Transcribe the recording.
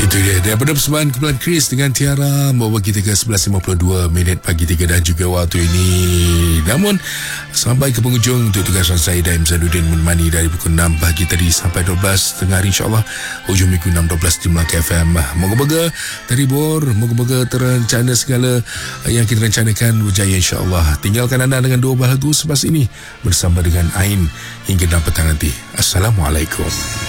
Itu dia daripada persembahan kumpulan Chris dengan Tiara membawa kita ke 11.52 minit pagi 3 dan juga waktu ini. Namun sampai ke penghujung untuk tugasan saya Daim Zainuddin menemani dari pukul 6 pagi tadi sampai 12 tengah hari, insyaAllah hujung minggu 6.12 di Melaka FM. Moga-moga terhibur, moga-moga terencana segala yang kita rencanakan berjaya, insyaAllah. Tinggalkan anda dengan dua lagu selepas ini bersama dengan Ain hingga 6 petang nanti. Assalamualaikum.